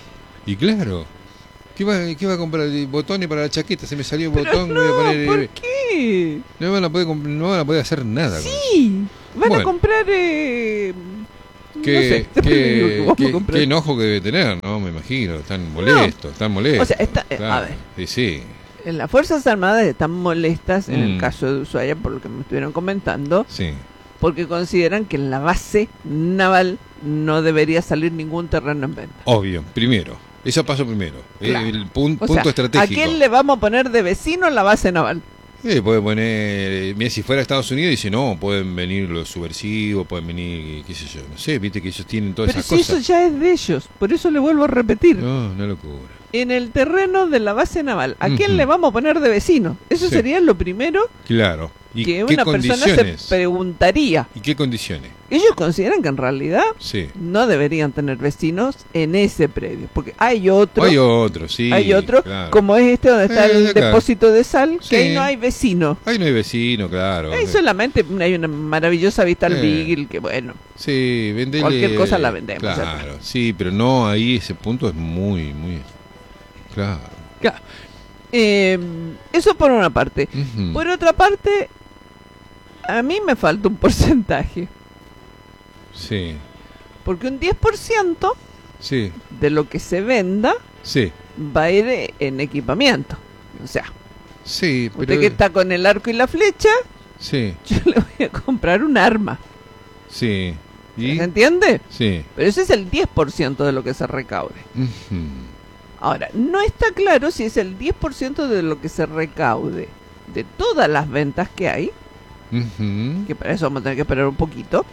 Speaker 1: Y claro, ¿qué va, qué va a comprar? ¿Botones para la chaqueta? Se me salió un
Speaker 2: Pero
Speaker 1: botón,
Speaker 2: no,
Speaker 1: voy a poner...
Speaker 2: ¿por qué?
Speaker 1: No van a poder, comp- no van a poder hacer nada. con eso.
Speaker 2: Sí, van a
Speaker 1: Bueno.
Speaker 2: comprar... Eh,
Speaker 1: Qué,
Speaker 2: no sé, después le digo que
Speaker 1: qué,
Speaker 2: vamos a
Speaker 1: qué-
Speaker 2: comprar.
Speaker 1: qué enojo que debe tener, ¿no? Me imagino, están molestos, están molestos.
Speaker 2: O sea, está- eh, a
Speaker 1: claro.
Speaker 2: ver.
Speaker 1: Sí, sí.
Speaker 2: En las Fuerzas Armadas están molestas, en
Speaker 1: Mm.
Speaker 2: el caso de Ushuaia, por lo que me estuvieron comentando,
Speaker 1: Sí.
Speaker 2: porque consideran que en la base naval no debería salir ningún terreno en venta.
Speaker 1: Obvio, primero. Eso pasó primero.
Speaker 2: Claro.
Speaker 1: El pun-
Speaker 2: O
Speaker 1: punto
Speaker 2: sea,
Speaker 1: estratégico.
Speaker 2: ¿a quién le vamos a poner de vecino en la base naval?
Speaker 1: Sí, puede poner, mira, si fuera Estados Unidos dice no, pueden venir los subversivos, pueden venir, qué sé yo, no sé, viste que ellos tienen todas
Speaker 2: Pero
Speaker 1: esas
Speaker 2: si
Speaker 1: cosas.
Speaker 2: eso ya es de ellos, por eso le vuelvo a repetir.
Speaker 1: No, una locura.
Speaker 2: en el terreno de la base naval. ¿A quién
Speaker 1: Ujú.
Speaker 2: le vamos a poner de vecino? Eso
Speaker 1: Sí.
Speaker 2: sería lo primero
Speaker 1: Claro. ¿Y
Speaker 2: que
Speaker 1: qué
Speaker 2: una persona se
Speaker 1: condiciones?
Speaker 2: preguntaría.
Speaker 1: ¿Y qué condiciones?
Speaker 2: Ellos consideran que en realidad
Speaker 1: Sí.
Speaker 2: no deberían tener vecinos en ese predio, porque hay otro,
Speaker 1: Hay otro, sí.
Speaker 2: hay otro,
Speaker 1: claro.
Speaker 2: como es este donde está
Speaker 1: Eh,
Speaker 2: el
Speaker 1: de acá.
Speaker 2: depósito de sal,
Speaker 1: Sí.
Speaker 2: que ahí no hay vecino.
Speaker 1: Ahí no hay vecino, claro.
Speaker 2: Ahí solamente hay una maravillosa vista al
Speaker 1: Eh.
Speaker 2: Beagle, que bueno,
Speaker 1: Sí, vendele...
Speaker 2: Cualquier cosa la vendemos, ya
Speaker 1: Claro, sí, pero no, ahí ese punto es muy, muy... Claro.
Speaker 2: claro. Eh, eso por una parte.
Speaker 1: Ujú.
Speaker 2: Por otra parte, a mí me falta un porcentaje,
Speaker 1: Sí,
Speaker 2: porque un diez por ciento
Speaker 1: sí,
Speaker 2: de lo que se venda
Speaker 1: sí,
Speaker 2: va a ir en equipamiento. O sea,
Speaker 1: sí, pero...
Speaker 2: usted que está con el arco y la flecha,
Speaker 1: Sí,
Speaker 2: yo le voy a comprar un arma.
Speaker 1: sí. ¿Y?
Speaker 2: ¿Se entiende?
Speaker 1: Sí.
Speaker 2: Pero ese es el diez por ciento de lo que se recaude.
Speaker 1: Ujú.
Speaker 2: Ahora, no está claro si es el diez por ciento de lo que se recaude de todas las ventas que hay,
Speaker 1: Ujú.
Speaker 2: que para eso vamos a tener que esperar un poquito,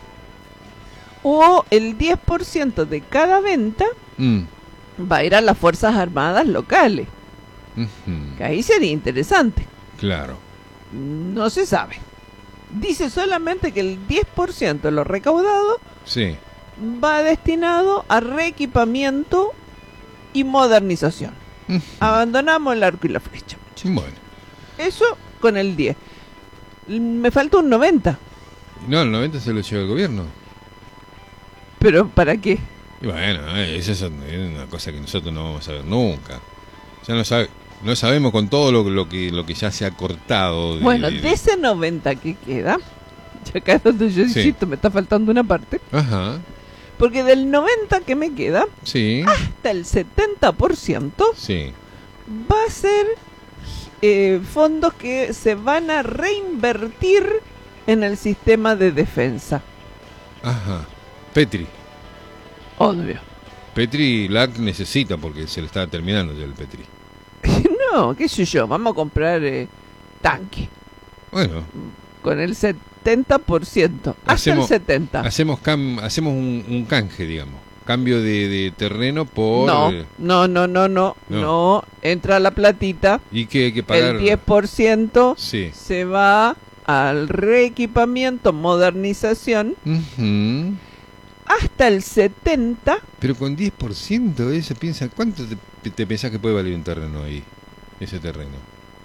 Speaker 2: o el diez por ciento de cada venta
Speaker 1: Mm.
Speaker 2: va a ir a las Fuerzas Armadas locales,
Speaker 1: Ujú.
Speaker 2: que ahí sería interesante.
Speaker 1: Claro.
Speaker 2: No se sabe. Dice solamente que el diez por ciento de lo recaudado
Speaker 1: Sí.
Speaker 2: va destinado a reequipamiento y modernización.
Speaker 1: Ujú.
Speaker 2: Abandonamos el arco y la flecha, muchachos.
Speaker 1: Bueno.
Speaker 2: Eso con el diez. L- Me falta un noventa.
Speaker 1: No, el noventa se lo lleva el gobierno.
Speaker 2: ¿Pero para qué?
Speaker 1: Y bueno, eh, esa es una cosa que nosotros no vamos a ver nunca. Ya no sabe, no sabemos con todo lo, lo que lo que ya se ha cortado. de-
Speaker 2: Bueno,
Speaker 1: de-
Speaker 2: de ese noventa que queda, ya acá es donde yo
Speaker 1: Sí.
Speaker 2: insisto, me está faltando una parte,
Speaker 1: Ajá.
Speaker 2: porque del noventa que me queda,
Speaker 1: Sí.
Speaker 2: hasta el setenta por ciento
Speaker 1: Sí.
Speaker 2: va a ser eh, fondos que se van a reinvertir en el sistema de defensa.
Speaker 1: Ajá. Petri.
Speaker 2: Obvio.
Speaker 1: Petri la necesita porque se le está terminando ya el Petri.
Speaker 2: No, qué sé yo, vamos a comprar eh, tanque
Speaker 1: Bueno,
Speaker 2: con el setenta por ciento, hasta
Speaker 1: Hacemos-
Speaker 2: el setenta por ciento.
Speaker 1: hacemos cam- hacemos un, un canje, digamos. Cambio de, de terreno por...
Speaker 2: No,
Speaker 1: eh,
Speaker 2: no, no, no, no,
Speaker 1: No.
Speaker 2: no, entra la platita,
Speaker 1: ¿Y que hay que pagar?
Speaker 2: el diez por ciento
Speaker 1: Sí.
Speaker 2: se va al reequipamiento, modernización,
Speaker 1: Ujú.
Speaker 2: hasta el setenta por ciento.
Speaker 1: Pero con diez por ciento eh, se piensa, ¿cuánto te, te pensás que puede valer un terreno ahí? Ese terreno.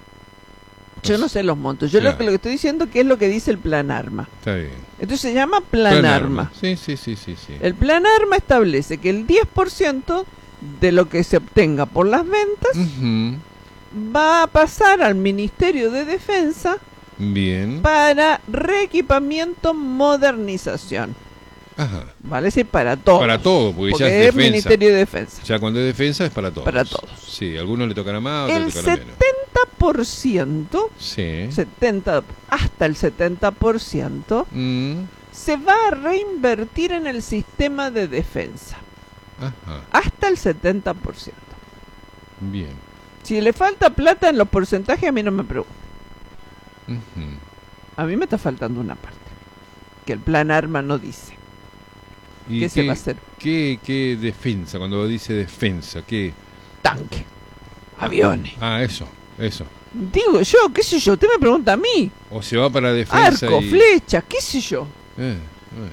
Speaker 2: Yo no sé los montos, yo
Speaker 1: Claro.
Speaker 2: lo, que, lo que estoy diciendo que es lo que dice el plan arma.
Speaker 1: Está bien.
Speaker 2: Entonces se llama plan, arma.
Speaker 1: Sí, sí, sí, sí, sí.
Speaker 2: El plan arma establece que el diez por ciento de lo que se obtenga por las ventas
Speaker 1: Ujú.
Speaker 2: va a pasar al Ministerio de Defensa
Speaker 1: Bien.
Speaker 2: para reequipamiento, modernización.
Speaker 1: Ajá.
Speaker 2: Vale decir para todos.
Speaker 1: Para todo, porque,
Speaker 2: Porque
Speaker 1: ya es
Speaker 2: es
Speaker 1: defensa.
Speaker 2: Ministerio de Defensa.
Speaker 1: Ya cuando es defensa es para todos.
Speaker 2: Para todos.
Speaker 1: Sí, a algunos le tocará más, a otros
Speaker 2: El
Speaker 1: le tocará menos.
Speaker 2: setenta por ciento,
Speaker 1: Sí.
Speaker 2: setenta, hasta el setenta por ciento,
Speaker 1: Mm.
Speaker 2: se va a reinvertir en el sistema de defensa.
Speaker 1: Ajá.
Speaker 2: Hasta el setenta por ciento.
Speaker 1: Bien.
Speaker 2: Si le falta plata en los porcentajes, a mí no me preocupa.
Speaker 1: Ujú.
Speaker 2: A mí me está faltando una parte. Que el plan arma no dice.
Speaker 1: ¿Y
Speaker 2: ¿Qué se va a hacer?
Speaker 1: ¿Qué, qué defensa? Cuando dice defensa, ¿qué?
Speaker 2: Tanque. Aviones.
Speaker 1: Ah, eso, eso.
Speaker 2: Digo yo, qué sé yo, usted me pregunta a mí.
Speaker 1: O se va para defensa
Speaker 2: Arco,
Speaker 1: y...
Speaker 2: flecha, qué sé yo.
Speaker 1: Eh, bueno.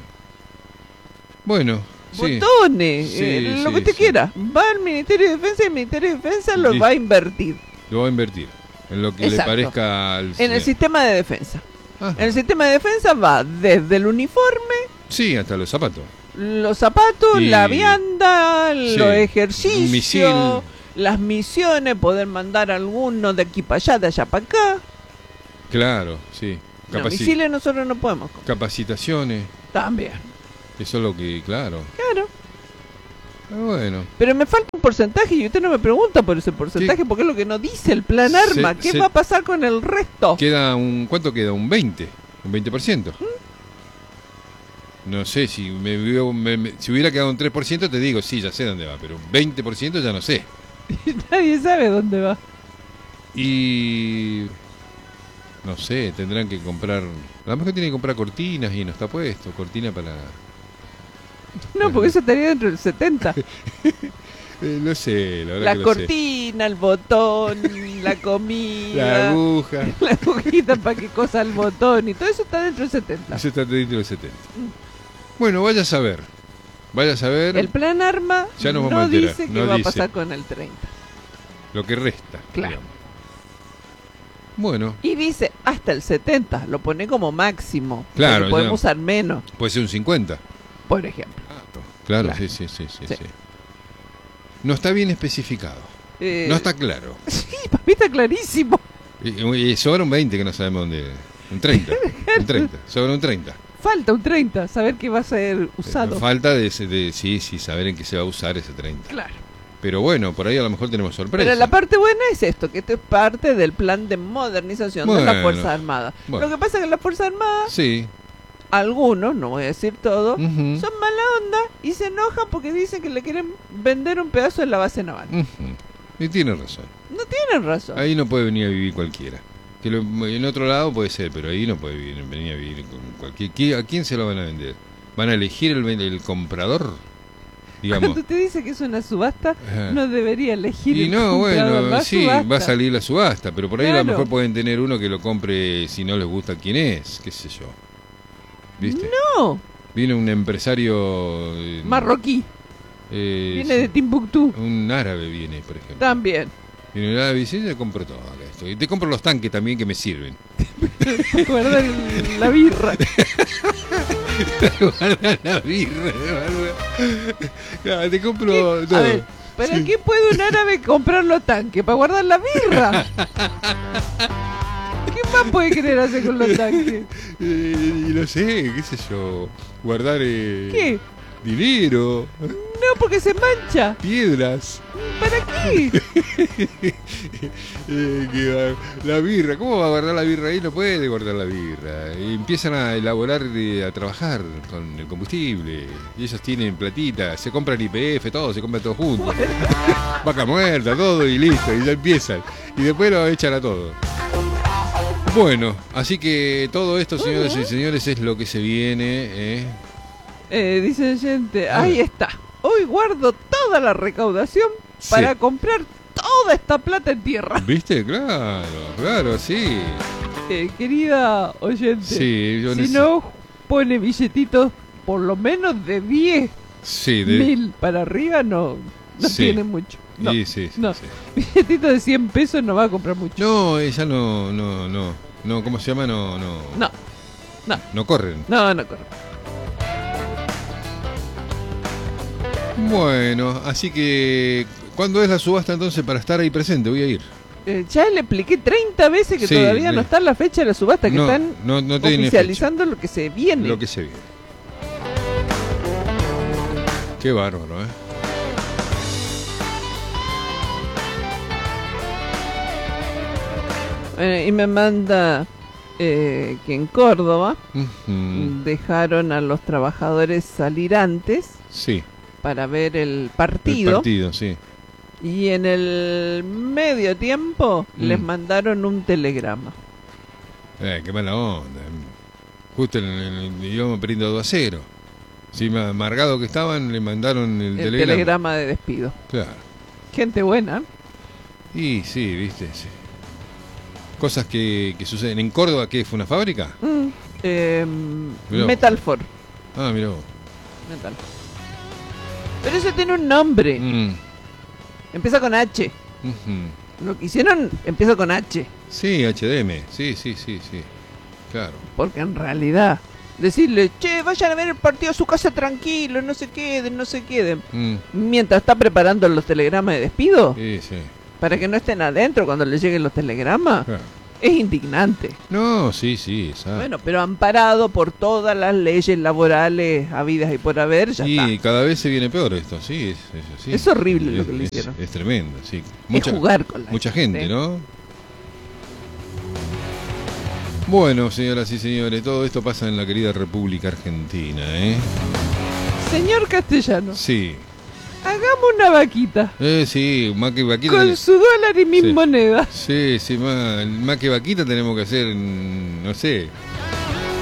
Speaker 1: Bueno, sí.
Speaker 2: Botones,
Speaker 1: Sí,
Speaker 2: eh, lo
Speaker 1: sí,
Speaker 2: que usted
Speaker 1: sí.
Speaker 2: quiera. Va al Ministerio de Defensa y el Ministerio de Defensa lo
Speaker 1: Listo.
Speaker 2: va a invertir
Speaker 1: Lo va a invertir. En lo que
Speaker 2: Exacto.
Speaker 1: le parezca al...
Speaker 2: en el sistema de defensa.
Speaker 1: Ajá.
Speaker 2: En el sistema de defensa va desde el uniforme,
Speaker 1: Sí, hasta los zapatos.
Speaker 2: los zapatos,
Speaker 1: Y-
Speaker 2: la vianda,
Speaker 1: Sí,
Speaker 2: los
Speaker 1: un
Speaker 2: ejercicios,
Speaker 1: misil.
Speaker 2: las misiones, poder mandar alguno de aquí para allá, de allá para acá.
Speaker 1: Claro, sí.
Speaker 2: No,
Speaker 1: Capaci-
Speaker 2: misiles nosotros no podemos comprar.
Speaker 1: Capacitaciones.
Speaker 2: También,
Speaker 1: Eso es lo que, claro.
Speaker 2: claro.
Speaker 1: Ah, bueno.
Speaker 2: Pero me falta un porcentaje y usted no me pregunta por ese porcentaje
Speaker 1: ¿Qué?
Speaker 2: porque es lo que no dice el plan
Speaker 1: Se-
Speaker 2: arma. ¿Qué
Speaker 1: se-
Speaker 2: va a pasar con el resto?
Speaker 1: Queda un... ¿Cuánto queda? Un veinte. Un veinte por ciento. No sé, si me, veo- me- me- si hubiera quedado un tres por ciento te digo, sí, ya sé dónde va, pero un veinte por ciento ya no sé.
Speaker 2: Nadie sabe dónde va.
Speaker 1: Y... No sé, tendrán que comprar... A lo mejor tienen que comprar cortinas y no está puesto. Cortina para...
Speaker 2: No, porque eso estaría dentro del setenta.
Speaker 1: Eh, no sé, la verdad
Speaker 2: La
Speaker 1: que no
Speaker 2: cortina, el botón, la
Speaker 1: sé.
Speaker 2: comida,
Speaker 1: La aguja.
Speaker 2: la agujita para que cosa el botón y todo eso está dentro del setenta.
Speaker 1: Eso está dentro del setenta. Bueno, vaya a saber. Vaya a saber
Speaker 2: El plan ARMA
Speaker 1: Ya nos vamos
Speaker 2: no
Speaker 1: a enterar,
Speaker 2: dice qué
Speaker 1: no
Speaker 2: va
Speaker 1: dice.
Speaker 2: a pasar con el treinta.
Speaker 1: lo que resta.
Speaker 2: Claro.
Speaker 1: digamos. Bueno,
Speaker 2: Y dice hasta el setenta, lo pone como máximo.
Speaker 1: Claro,
Speaker 2: porque podemos
Speaker 1: ya.
Speaker 2: usar menos,
Speaker 1: puede ser un cincuenta.
Speaker 2: por ejemplo.
Speaker 1: Claro,
Speaker 2: Claro.
Speaker 1: sí, sí, sí, sí,
Speaker 2: Sí.
Speaker 1: sí. No está bien especificado.
Speaker 2: Eh,
Speaker 1: No está claro.
Speaker 2: Sí, para mí está clarísimo.
Speaker 1: Y, y sobra un veinte que no sabemos dónde. Un treinta. Un treinta. Sobra un treinta.
Speaker 2: Falta un treinta, saber qué va a ser usado.
Speaker 1: Eh, Falta de, ese- de sí, sí, saber en qué se va a usar ese treinta.
Speaker 2: Claro.
Speaker 1: Pero bueno, por ahí a lo mejor tenemos sorpresa.
Speaker 2: Pero la parte buena es esto, que esto es parte del plan de modernización de la
Speaker 1: Bueno,
Speaker 2: Fuerza Armada.
Speaker 1: bueno.
Speaker 2: Lo que pasa es que la Fuerza Armada,
Speaker 1: Sí.
Speaker 2: algunos, no voy a decir todos,
Speaker 1: Ujú.
Speaker 2: son mala onda y se enojan porque dicen que le quieren vender un pedazo de la base naval.
Speaker 1: Ujú. Y tiene razón.
Speaker 2: No tienen razón.
Speaker 1: Ahí no puede venir a vivir cualquiera. Que lo- en otro lado puede ser, pero ahí no puede vivir- venir a vivir con cualquier. ¿qui- ¿A quién se lo van a vender? ¿Van a elegir el, ven- el comprador? Digamos.
Speaker 2: Cuando te dice que es una subasta,
Speaker 1: Ajá.
Speaker 2: no debería elegir
Speaker 1: Y
Speaker 2: el
Speaker 1: no,
Speaker 2: comprador,
Speaker 1: bueno,
Speaker 2: la
Speaker 1: sí,
Speaker 2: subasta.
Speaker 1: va a salir la subasta, pero por ahí a
Speaker 2: Claro.
Speaker 1: lo mejor pueden tener uno que lo compre si no les gusta quién es, qué sé yo. ¿Viste?
Speaker 2: No,
Speaker 1: Viene un empresario. eh,
Speaker 2: marroquí,
Speaker 1: eh,
Speaker 2: viene de Timbuktu,
Speaker 1: Un árabe viene, por ejemplo.
Speaker 2: también.
Speaker 1: Viene un árabe y dice: "Te compro todo acá esto. Y te compro los tanques también que me sirven."
Speaker 2: Guarda el- la birra.
Speaker 1: Guarda la birra, guarda. Claro, te compro
Speaker 2: ¿Qué?
Speaker 1: todo.
Speaker 2: A ver, ¿para
Speaker 1: Sí.
Speaker 2: qué puede un árabe comprar los tanques? ¿Para guardar la birra? ¿Qué más puede querer hacer con los tanques?
Speaker 1: Eh, y no sé, qué sé yo. Guardar. eh,
Speaker 2: ¿Qué?
Speaker 1: Dinero,
Speaker 2: No, porque se mancha.
Speaker 1: piedras.
Speaker 2: ¿Para qué?
Speaker 1: Eh, que va- la birra, ¿cómo va a guardar la birra ahí? No puede guardar la birra. Y empiezan a elaborar, eh, a trabajar con el combustible. Y ellos tienen platita, se compran I P F, todo, se compran todo junto. Vaca muerta, todo y listo, y ya empiezan. Y después lo echan a todo. Bueno, así que todo esto, señoras y señores, es lo que se viene. ¿eh?
Speaker 2: Eh, dice el oyente,
Speaker 1: A
Speaker 2: ahí
Speaker 1: ver.
Speaker 2: está. Hoy guardo toda la recaudación
Speaker 1: Sí.
Speaker 2: para comprar toda esta plata en tierra.
Speaker 1: ¿Viste? Claro, claro, sí.
Speaker 2: Eh, querida oyente,
Speaker 1: Sí, yo
Speaker 2: si
Speaker 1: neces-
Speaker 2: no pone billetitos por lo menos de diez
Speaker 1: Sí, de...
Speaker 2: mil para arriba, no, no
Speaker 1: Sí.
Speaker 2: tiene mucho. No,
Speaker 1: Sí, sí, sí,
Speaker 2: no.
Speaker 1: sí.
Speaker 2: Billetitos de cien pesos no va a comprar mucho.
Speaker 1: No, ella no, no, no, no, ¿cómo se llama? No, no,
Speaker 2: No, no,
Speaker 1: no corren.
Speaker 2: no, no corre.
Speaker 1: Bueno, así que, ¿cuándo es la subasta entonces para estar ahí presente? Voy a ir.
Speaker 2: Eh, ya le expliqué treinta veces que
Speaker 1: Sí,
Speaker 2: todavía
Speaker 1: le-
Speaker 2: no está la fecha de la subasta, que
Speaker 1: No,
Speaker 2: están
Speaker 1: no, no tiene
Speaker 2: oficializando lo que se viene.
Speaker 1: fecha, lo que se viene. Qué bárbaro, ¿eh?
Speaker 2: Eh, y me manda eh, que en Córdoba
Speaker 1: Ujú.
Speaker 2: dejaron a los trabajadores salir antes
Speaker 1: Sí,
Speaker 2: para ver el
Speaker 1: el
Speaker 2: partido,
Speaker 1: partido, sí.
Speaker 2: y en el medio tiempo
Speaker 1: Mm.
Speaker 2: les mandaron un telegrama.
Speaker 1: Eh, qué mala onda. Justo en el, en el idioma perdiendo dos a cero. Sí, ma- amargado que estaban, le mandaron el,
Speaker 2: El
Speaker 1: telegrama.
Speaker 2: telegrama de despido.
Speaker 1: Claro.
Speaker 2: Gente buena.
Speaker 1: Y sí, viste, sí. Cosas que, que suceden. ¿En Córdoba qué fue una fábrica?
Speaker 2: Mm, eh,
Speaker 1: Mirá.
Speaker 2: Metalfor.
Speaker 1: Ah, mirá vos.
Speaker 2: Metal. Pero eso tiene un nombre.
Speaker 1: Mm,
Speaker 2: Empieza con H.
Speaker 1: ujú.
Speaker 2: Lo que hicieron empieza con H.
Speaker 1: Sí, H D M. Sí, sí, sí, sí. Claro.
Speaker 2: Porque en realidad, decirle, che, vayan a ver el partido a su casa tranquilo, no se queden, no se queden.
Speaker 1: Mm,
Speaker 2: Mientras está preparando los telegramas de despido,
Speaker 1: sí, sí.
Speaker 2: para que no estén adentro cuando les lleguen los telegramas,
Speaker 1: Claro.
Speaker 2: es indignante.
Speaker 1: No, sí, sí, exacto.
Speaker 2: Bueno, pero amparado por todas las leyes laborales habidas y por haber, ya
Speaker 1: y
Speaker 2: está.
Speaker 1: cada vez se viene peor esto, sí. Es, es, así.
Speaker 2: Es horrible lo
Speaker 1: Es-
Speaker 2: que le
Speaker 1: es-
Speaker 2: hicieron.
Speaker 1: Es, tremendo, sí.
Speaker 2: Es jugar con la
Speaker 1: mucha gente,
Speaker 2: gente.
Speaker 1: ¿no? Bueno, señoras y señores, todo esto pasa en la querida República Argentina, ¿eh?
Speaker 2: Señor Castellano,
Speaker 1: Sí.
Speaker 2: hagamos una vaquita
Speaker 1: Eh, sí, más que vaquita.
Speaker 2: con
Speaker 1: ten-
Speaker 2: su dólar y mis
Speaker 1: Sí.
Speaker 2: monedas.
Speaker 1: Sí, sí, más, más que vaquita tenemos que hacer, mm, no sé,